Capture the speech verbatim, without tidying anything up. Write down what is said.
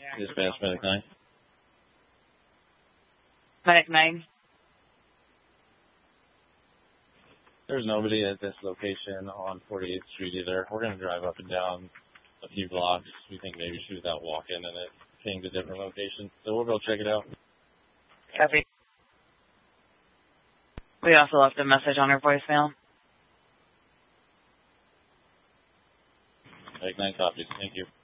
Dispatch Medic nine. Medic nine. There's nobody at this location on forty-eighth Street either. We're going to drive up and down a few blocks. We think maybe she was out walking and it came to different locations. So we'll go check it out. Copy. We also left a message on her voicemail. Medic nine copies. Thank you.